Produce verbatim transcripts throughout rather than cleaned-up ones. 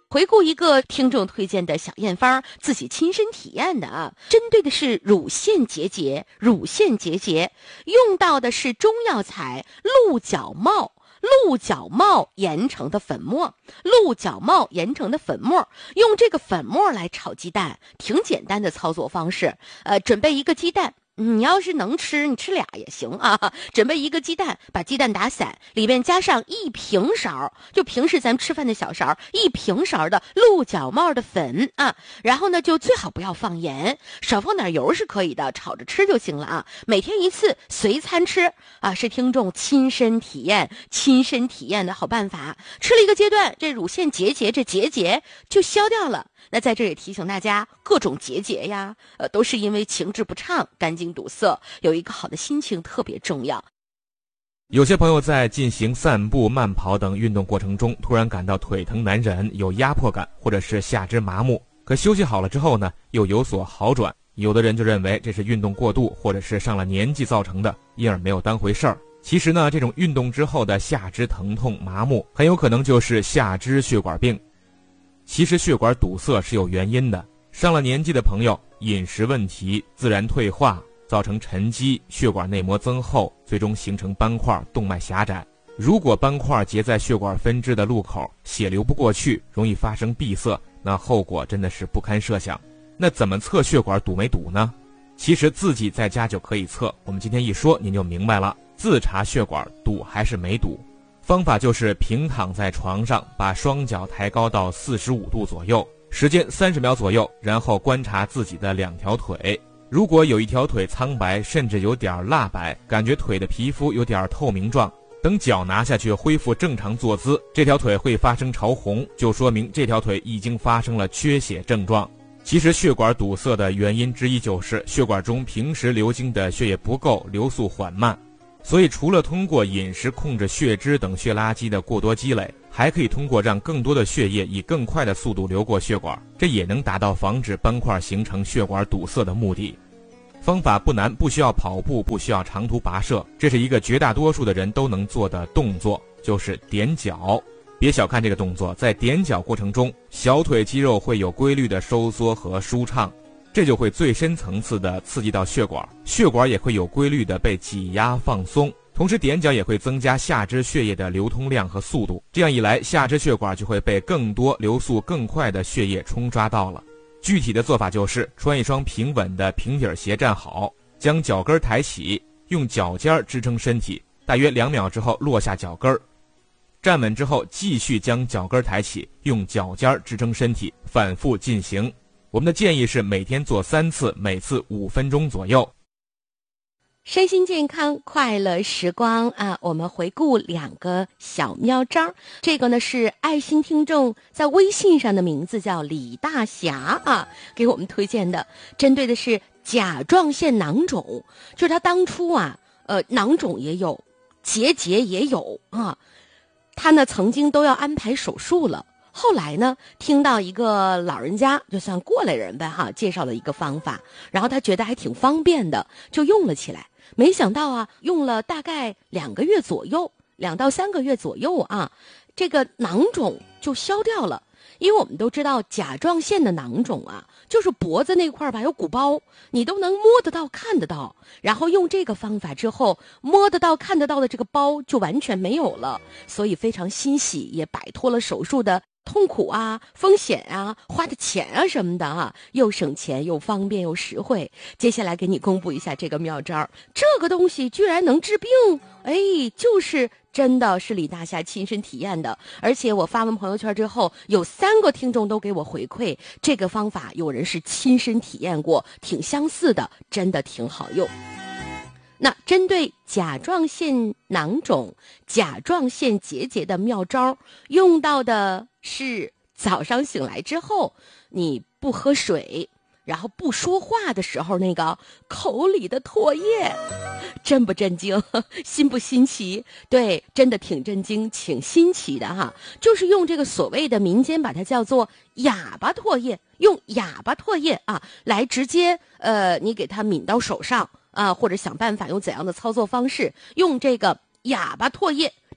回顾一个听众推荐的小验方，自己亲身体验的啊，针对的是乳腺结节，乳腺结节用到的是中药材鹿角帽。鹿角帽研成的粉末，鹿角帽研成的粉末，用这个粉末来炒鸡蛋，挺简单的操作方式。呃，准备一个鸡蛋。你要是能吃，你吃俩也行啊。准备一个鸡蛋，把鸡蛋打散，里面加上一平勺，就平时咱们吃饭的小勺，一平勺的鹿角帽的粉啊。然后呢，就最好不要放盐，少放点油是可以的，炒着吃就行了啊。每天一次，随餐吃啊，是听众亲身体验、亲身体验的好办法。吃了一个阶段，这乳腺结节这结节就消掉了。那在这里提醒大家，各种结节呀，呃，都是因为情志不畅、肝经堵塞，有一个好的心情特别重要。 有些朋友在进行散步、慢跑等运动过程中，突然感到腿疼难忍，有压迫感，或者是下肢麻木。可休息好了之后呢，又有所好转。有的人就认为这是运动过度，或者是上了年纪造成的，因而没有当回事儿。其实呢，这种运动之后的下肢疼痛、麻木，很有可能就是下肢血管病。其实血管堵塞是有原因的，上了年纪的朋友，饮食问题自然退化，造成沉积，血管内膜增厚，最终形成斑块，动脉狭窄。如果斑块结在血管分支的路口，血流不过去，容易发生闭塞，那后果真的是不堪设想。那怎么测血管堵没堵呢？其实自己在家就可以测，我们今天一说您就明白了，自查血管堵还是没堵。方法就是平躺在床上，把双脚抬高到四十五度左右，时间三十秒左右，然后观察自己的两条腿。如果有一条腿苍白，甚至有点蜡白，感觉腿的皮肤有点透明状，等脚拿下去恢复正常坐姿，这条腿会发生潮红，就说明这条腿已经发生了缺血症状。其实血管堵塞的原因之一就是血管中平时流经的血液不够，流速缓慢。所以除了通过饮食控制血脂等血垃圾的过多积累，还可以通过让更多的血液以更快的速度流过血管，这也能达到防止斑块形成血管堵塞的目的。方法不难，不需要跑步，不需要长途跋涉，这是一个绝大多数的人都能做的动作，就是踮脚。别小看这个动作，在踮脚过程中，小腿肌肉会有规律的收缩和舒畅，这就会最深层次的刺激到血管，血管也会有规律的被挤压放松，同时踮脚也会增加下肢血液的流通量和速度，这样一来，下肢血管就会被更多流速更快的血液冲刷到了。具体的做法就是穿一双平稳的平底鞋站好，将脚跟抬起，用脚尖支撑身体，大约两秒之后落下脚跟，站稳之后继续将脚跟抬起，用脚尖支撑身体，反复进行。我们的建议是每天做三次，每次五分钟左右。 身心健康快乐时光啊，我们回顾两个小妙招。这个呢是爱心听众在微信上的名字叫李大侠啊，给我们推荐的，针对的是甲状腺囊肿，就是他当初啊，呃，囊肿也有，结节也有啊，他呢曾经都要安排手术了。后来呢，听到一个老人家，就算过来人呗哈，介绍了一个方法，然后他觉得还挺方便的，就用了起来。没想到啊，用了大概两个月左右，两到三个月左右啊，这个囊肿就消掉了。因为我们都知道甲状腺的囊肿啊，就是脖子那块吧有鼓包，你都能摸得到看得到，然后用这个方法之后，摸得到看得到的这个包就完全没有了，所以非常欣喜，也摆脱了手术的痛苦啊、风险啊、花的钱啊什么的啊，又省钱又方便又实惠。接下来给你公布一下这个妙招，这个东西居然能治病，哎，就是真的是李大侠亲身体验的，而且我发完朋友圈之后，有三个听众都给我回馈，这个方法有人是亲身体验过，挺相似的，真的挺好用。那针对甲状腺囊肿、甲状腺结节的妙招，用到的是早上醒来之后，你不喝水，然后不说话的时候那个口里的唾液，震不震惊？新不新奇？对，真的挺震惊，挺新奇的哈。就是用这个所谓的民间把它叫做哑巴唾液，用哑巴唾液啊来直接呃，你给它抿到手上啊，或者想办法用怎样的操作方式，用这个哑巴唾液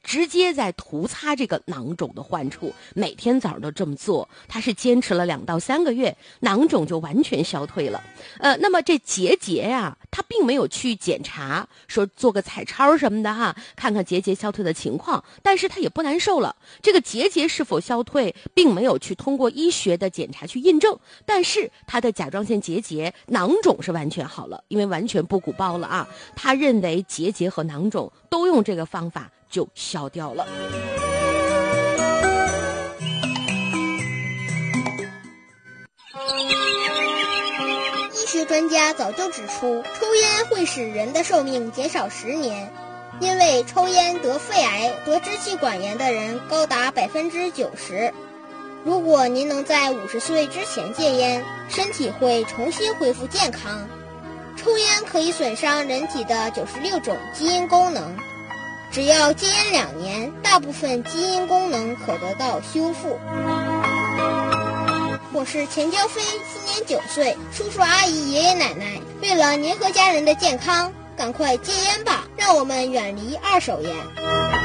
直接在涂擦这个囊肿的患处，每天早上都这么做。他是坚持了两到三个月，囊肿就完全消退了。呃，那么这结节呀、啊，他并没有去检查，说做个彩超什么的哈，看看结节消退的情况，但是他也不难受了。这个结节是否消退，并没有去通过医学的检查去印证，但是他的甲状腺结节、囊肿是完全好了，因为完全不鼓包了啊。他认为结节和囊肿都用这个方法就消掉了。 医学专家早就指出，抽烟会使人的寿命减少十年，因为抽烟得肺癌、得支气管炎的人高达百分之九十。如果您能在五十岁之前戒烟，身体会重新恢复健康。抽烟可以损伤人体的九十六种基因功能，只要戒烟两年，大部分基因功能可得到修复。我是钱娇飞，今年九岁，叔叔阿姨爷爷奶奶为了您和家人的健康，赶快戒烟吧，让我们远离二手烟。